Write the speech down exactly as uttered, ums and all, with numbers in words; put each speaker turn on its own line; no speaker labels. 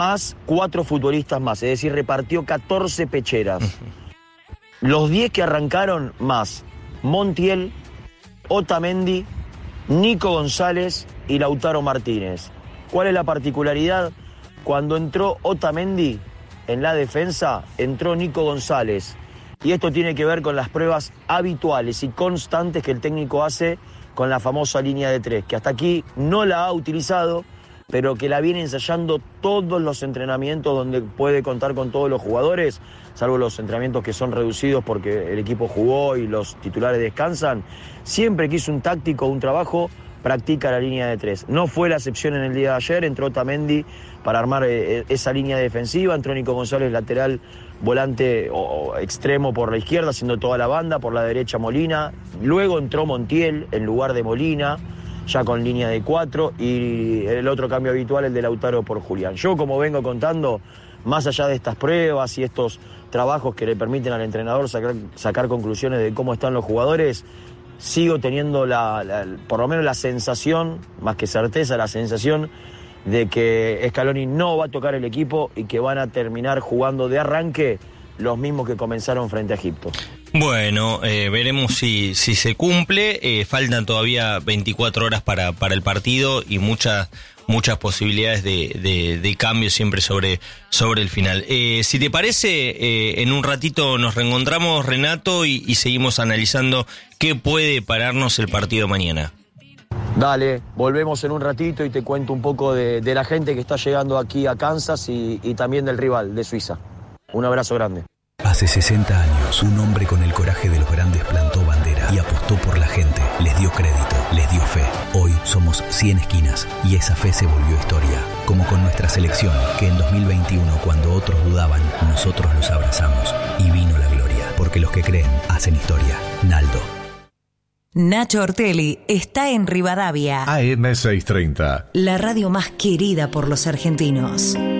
más cuatro futbolistas más, es decir, repartió catorce pecheras. Los diez que arrancaron más Montiel, Otamendi, Nico González y Lautaro Martínez. ¿Cuál es la particularidad? Cuando entró Otamendi en la defensa, entró Nico González. Y esto tiene que ver con las pruebas habituales y constantes que el técnico hace con la famosa línea de tres, que hasta aquí no la ha utilizado, pero que la viene ensayando todos los entrenamientos donde puede contar con todos los jugadores, salvo los entrenamientos que son reducidos porque el equipo jugó y los titulares descansan. Siempre que hizo un táctico, un trabajo, practica la línea de tres. No fue la excepción en el día de ayer, entró Otamendi para armar eh, esa línea defensiva, entró Nico González lateral, volante o, o extremo por la izquierda, haciendo toda la banda, por la derecha Molina, luego entró Montiel en lugar de Molina, ya con línea de cuatro, y el otro cambio habitual, el de Lautaro por Julián. Yo, como vengo contando, más allá de estas pruebas y estos trabajos que le permiten al entrenador sacar, sacar conclusiones de cómo están los jugadores, sigo teniendo la, la, por lo menos la sensación, más que certeza, la sensación de que Scaloni no va a tocar el equipo y que van a terminar jugando de arranque los mismos que comenzaron frente a Egipto.
Bueno, eh, veremos si, si se cumple. Eh, faltan todavía veinticuatro horas para, para el partido y muchas muchas posibilidades de, de, de cambio siempre sobre, sobre el final. Eh, si te parece, eh, en un ratito nos reencontramos, Renato, y, y seguimos analizando qué puede pararnos el partido mañana.
Dale, volvemos en un ratito y te cuento un poco de, de la gente que está llegando aquí a Kansas y, y también del rival, de Suiza. Un abrazo grande.
Hace sesenta años, un hombre con el coraje de los grandes plantó bandera y apostó por la gente, les dio crédito, les dio fe. Hoy somos cien esquinas y esa fe se volvió historia, como con nuestra selección, que en dos mil veintiuno, cuando otros dudaban, nosotros los abrazamos y vino la gloria, porque los que creen hacen historia. Naldo.
Nacho Ortelli está en Rivadavia.
A M seiscientos treinta.
La radio más querida por los argentinos.